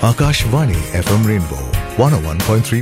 Akashvani FM Rainbow 101.3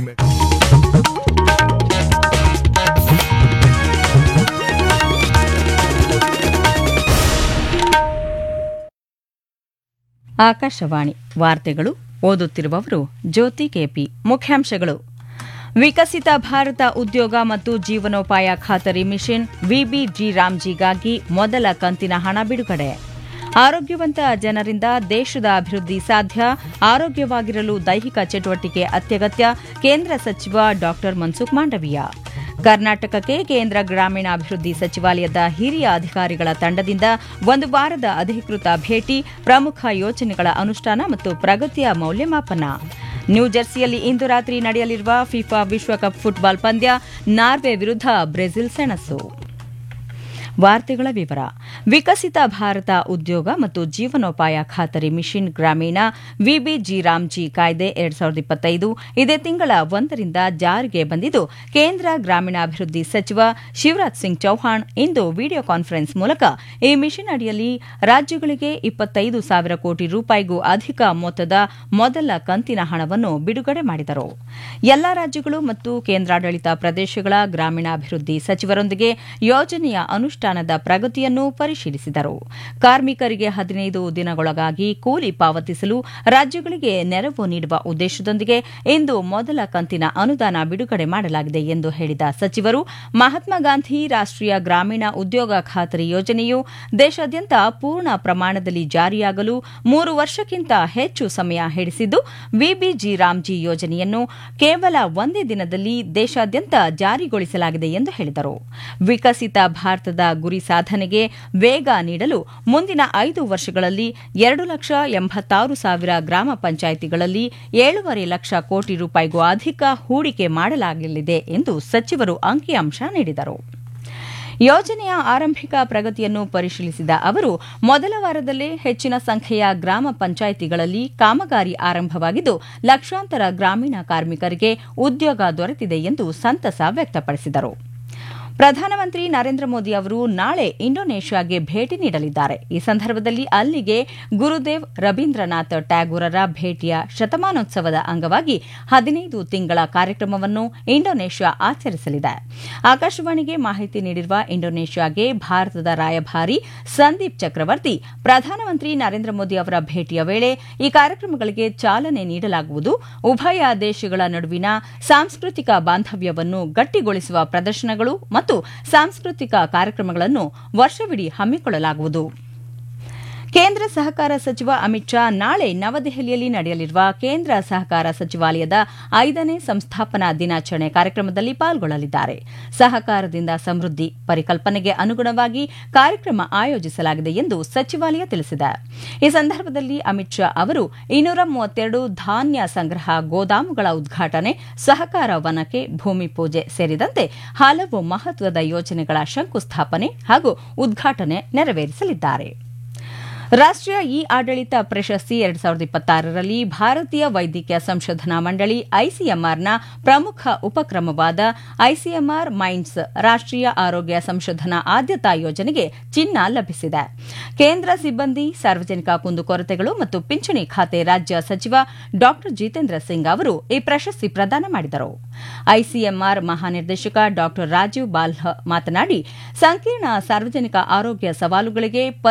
Akashvani ವಾರ್ತೆಗಳು ಓದುತ್ತಿರುವವರು ಜ್ಯೋತಿ KP. ಮುಖ್ಯಾಂಶಗಳು: ವಿಕಸಿತ ಭಾರತ ಉದ್ಯೋಗ ಮತ್ತು ಜೀವನೋಪಾಯ ಖಾತರಿ ಮಿಷನ್ ವಿಬಿಜಿ ರಾಮ್ಜಿಗಾಗಿ ಮೊದಲ ಕಂತಿನ ಹಣ ಬಿಡುಗಡೆ. ಆರೋಗ್ಯವಂತ ಜನರಿಂದ ದೇಶದ ಅಭಿವೃದ್ಧಿ ಸಾಧ್ಯ, ಆರೋಗ್ಯವಾಗಿರಲು ದೈಹಿಕ ಚಟುವಟಿಕೆ ಅತ್ಯಗತ್ಯ, ಕೇಂದ್ರ ಸಚಿವ ಡಾ ಮನ್ಸುಖ್ ಮಾಂಡವೀಯ. ಕರ್ನಾಟಕಕ್ಕೆ ಕೇಂದ್ರ ಗ್ರಾಮೀಣಾಭಿವೃದ್ಧಿ ಸಚಿವಾಲಯದ ಹಿರಿಯ ಅಧಿಕಾರಿಗಳ ತಂಡದಿಂದ ಒಂದು ವಾರದ ಅಧಿಕೃತ ಭೇಟಿ, ಪ್ರಮುಖ ಯೋಜನೆಗಳ ಅನುಷ್ಠಾನ ಮತ್ತು ಪ್ರಗತಿಯ ಮೌಲ್ಯಮಾಪನ. ನ್ಯೂಜೆರ್ಸಿಯಲ್ಲಿ ಇಂದು ರಾತ್ರಿ ನಡೆಯಲಿರುವ ಫಿಫಾ ವಿಶ್ವಕಪ್ ಫುಟ್ಬಾಲ್ ಪಂದ್ಯ, ನಾರ್ವೆ ವಿರುದ್ಧ ಬ್ರೆಜಿಲ್ ಸೆಣಸು. ವಾರ್ತೆಗಳ ವಿವರ. ವಿಕಸಿತ ಭಾರತ ಉದ್ಯೋಗ ಮತ್ತು ಜೀವನೋಪಾಯ ಖಾತರಿ ಮಿಷನ್ ಗ್ರಾಮೀಣ ವಿಬಿಜಿ ರಾಮ್ಜಿ ಕಾಯ್ದೆ 2025 ಇದೇ ತಿಂಗಳ 1ರಿಂದ ಜಾರಿಗೆ ಬಂದಿದ್ದು, ಕೇಂದ್ರ ಗ್ರಾಮೀಣಾಭಿವೃದ್ಧಿ ಸಚಿವ ಶಿವರಾಜ್ ಸಿಂಗ್ ಚೌಹಾಣ್ ಇಂದು ವಿಡಿಯೋ ಕಾನ್ಫರೆನ್ಸ್ ಮೂಲಕ ಈ ಮಿಷನ್ ಅಡಿಯಲ್ಲಿ ರಾಜ್ಯಗಳಿಗೆ 25,000 ಕೋಟಿ ರೂಪಾಯಿಗೂ ಅಧಿಕ ಮೊತ್ತದ ಮೊದಲ ಕಂತಿನ ಹಣವನ್ನು ಬಿಡುಗಡೆ ಮಾಡಿದರು. ಎಲ್ಲಾ ರಾಜ್ಯಗಳು ಮತ್ತು ಕೇಂದ್ರಾಡಳಿತ ಪ್ರದೇಶಗಳ ಗ್ರಾಮೀಣಾಭಿವೃದ್ಧಿ ಸಚಿವರೊಂದಿಗೆ ಯೋಜನೆಯ ಅನುಷ್ಠಾನದ ಪ್ರಗತಿಯನ್ನು ಪರಿಶೀಲಿಸಿದರು. ಕಾರ್ಮಿಕರಿಗೆ 15 ದಿನಗಳೊಳಗಾಗಿ ಕೂಲಿ ಪಾವತಿಸಲು ರಾಜ್ಯಗಳಿಗೆ ನೆರವು ನೀಡುವ ಉದ್ದೇಶದೊಂದಿಗೆ ಇಂದು ಮೊದಲ ಕಂತಿನ ಅನುದಾನ ಬಿಡುಗಡೆ ಮಾಡಲಾಗಿದೆ ಎಂದು ಹೇಳಿದ ಸಚಿವರು, ಮಹಾತ್ಮ ಗಾಂಧಿ ರಾಷ್ಟೀಯ ಗ್ರಾಮೀಣ ಉದ್ಯೋಗ ಖಾತರಿ ಯೋಜನೆಯು ದೇಶಾದ್ಯಂತ ಪೂರ್ಣ ಪ್ರಮಾಣದಲ್ಲಿ ಜಾರಿಯಾಗಲು 3 ವರ್ಷಕ್ಕಿಂತ ಹೆಚ್ಚು ಸಮಯ ಹಿಡಿಸಿದ್ದು, ವಿಬಿಜಿ ರಾಮ್ಜಿ ಯೋಜನೆಯನ್ನು ಕೇವಲ ಒಂದೇ ದಿನದಲ್ಲಿ ದೇಶಾದ್ಯಂತ ಜಾರಿಗೊಳಿಸಲಾಗಿದೆ ಎಂದು ಹೇಳಿದರು. ವಿಕಸಿತ ಭಾರತದ ಗುರಿ ಸಾಧನೆಗೆ ವೇಗ ನೀಡಲು ಮುಂದಿನ 5 ವರ್ಷಗಳಲ್ಲಿ 2,86,000 ಗ್ರಾಮ ಪಂಚಾಯಿತಿಗಳಲ್ಲಿ 7.5 ಲಕ್ಷ ಕೋಟಿ ರೂಪಾಯಿಗೂ ಅಧಿಕ ಹೂಡಿಕೆ ಮಾಡಲಾಗಲಿದೆ ಎಂದು ಸಚಿವರು ಅಂಕಿಅಂಶ ನೀಡಿದರು. ಯೋಜನೆಯ ಆರಂಭಿಕ ಪ್ರಗತಿಯನ್ನು ಪರಿಶೀಲಿಸಿದ ಅವರು, ಮೊದಲ ವಾರದಲ್ಲೇ ಹೆಚ್ಚಿನ ಸಂಖ್ಯೆಯ ಗ್ರಾಮ ಪಂಚಾಯಿತಿಗಳಲ್ಲಿ ಕಾಮಗಾರಿ ಆರಂಭವಾಗಿದ್ದು, ಲಕ್ಷಾಂತರ ಗ್ರಾಮೀಣ ಕಾರ್ಮಿಕರಿಗೆ ಉದ್ಯೋಗ ದೊರೆತಿದೆ ಎಂದು ಸಂತಸ ವ್ಯಕ್ತಪಡಿಸಿದರು. ಪ್ರಧಾನಮಂತ್ರಿ ನರೇಂದ್ರ ಮೋದಿ ಅವರು ನಾಳೆ ಇಂಡೋನೇಷ್ಯಾಗೆ ಭೇಟಿ ನೀಡಲಿದ್ದಾರೆ. ಈ ಸಂದರ್ಭದಲ್ಲಿ ಅಲ್ಲಿಗೆ ಗುರುದೇವ್ ರವೀಂದ್ರನಾಥ್ ಟ್ಯಾಗೋರರ ಭೇಟಿಯ ಶತಮಾನೋತ್ಸವದ ಅಂಗವಾಗಿ 15 ತಿಂಗಳ ಕಾರ್ಯಕ್ರಮವನ್ನು ಇಂಡೋನೇಷ್ಯಾ ಆಚರಿಸಲಿದೆ. ಆಕಾಶವಾಣಿಗೆ ಮಾಹಿತಿ ನೀಡಿರುವ ಇಂಡೋನೇಷ್ಯಾಗೆ ಭಾರತದ ರಾಯಭಾರಿ ಸಂದೀಪ್ ಚಕ್ರವರ್ತಿ, ಪ್ರಧಾನಮಂತ್ರಿ ನರೇಂದ್ರ ಮೋದಿ ಅವರ ಭೇಟಿಯ ವೇಳೆ ಈ ಕಾರ್ಯಕ್ರಮಗಳಿಗೆ ಚಾಲನೆ ನೀಡಲಾಗುವುದು. ಉಭಯ ದೇಶಗಳ ನಡುವಿನ ಸಾಂಸ್ಕೃತಿಕ ಬಾಂಧವ್ಯವನ್ನು ಗಟ್ಟಿಗೊಳಿಸುವ ಪ್ರದರ್ಶನಗಳು ಮತ್ತು ಸಾಂಸ್ಕೃತಿಕ ಕಾರ್ಯಕ್ರಮಗಳನ್ನು ವರ್ಷವಿಡೀ ಹಮ್ಮಿಕೊಳ್ಳಲಾಗುವುದು. ಕೇಂದ್ರ ಸಹಕಾರ ಸಚಿವ ಅಮಿತ್ ಶಾ ನಾಳೆ ನವದೆಹಲಿಯಲ್ಲಿ ನಡೆಯಲಿರುವ ಕೇಂದ್ರ ಸಹಕಾರ ಸಚಿವಾಲಯದ 5ನೇ ಸಂಸ್ಥಾಪನಾ ದಿನಾಚರಣೆ ಕಾರ್ಯಕ್ರಮದಲ್ಲಿ ಪಾಲ್ಗೊಳ್ಳಲಿದ್ದಾರೆ. ಸಹಕಾರದಿಂದ ಸಮೃದ್ಧಿ ಪರಿಕಲ್ಪನೆಗೆ ಅನುಗುಣವಾಗಿ ಕಾರ್ಯಕ್ರಮ ಆಯೋಜಿಸಲಾಗಿದೆ ಎಂದು ಸಚಿವಾಲಯ ತಿಳಿಸಿದೆ. ಈ ಸಂದರ್ಭದಲ್ಲಿ ಅಮಿತ್ ಶಾ ಅವರು 232 ಧಾನ್ಯ ಸಂಗ್ರಹ ಗೋದಾಮುಗಳ ಉದ್ಘಾಟನೆ, ಸಹಕಾರ ವನಕ್ಕೆ ಭೂಮಿ ಪೂಜೆ ಸೇರಿದಂತೆ ಹಲವು ಮಹತ್ವದ ಯೋಜನೆಗಳ ಶಂಕುಸ್ಥಾಪನೆ ಹಾಗೂ ಉದ್ಘಾಟನೆ ನೆರವೇರಿಸಲಿದ್ದಾರೆ. ರಾಷ್ಟೀಯ ಇ-ಆಡಳಿತ ಪ್ರಶಸ್ತಿ 2026ರಲ್ಲಿ ಭಾರತೀಯ ವೈದ್ಯಕೀಯ ಸಂಶೋಧನಾ ಮಂಡಳಿ ಐಸಿಎಂಆರ್ನ ಪ್ರಮುಖ ಉಪಕ್ರಮವಾದ ಐಸಿಎಂಆರ್ ಮೈಂಡ್ಸ್ ರಾಷ್ಟೀಯ ಆರೋಗ್ಯ ಸಂಶೋಧನಾ ಆದ್ಯತಾ ಯೋಜನೆಗೆ ಚಿನ್ನ ಲಭಿಸಿದೆ. ಕೇಂದ್ರ ಸಿಬ್ಬಂದಿ, ಸಾರ್ವಜನಿಕ ಕುಂದುಕೊರತೆಗಳು ಮತ್ತು ಪಿಂಚಣಿ ಖಾತೆ ರಾಜ್ಯ ಸಚಿವ ಡಾ ಜಿತೇಂದ್ರ ಸಿಂಗ್ ಅವರು ಈ ಪ್ರಶಸ್ತಿ ಪ್ರದಾನ ಮಾಡಿದರು. ಐಸಿಎಂಆರ್ ಮಹಾನಿರ್ದೇಶಕ ಡಾ ರಾಜೀವ್ ಬಾಲ್ಹ ಮಾತನಾಡಿ, ಸಂಕೀರ್ಣ ಸಾರ್ವಜನಿಕ ಆರೋಗ್ಯ ಸವಾಲುಗಳಿಗೆ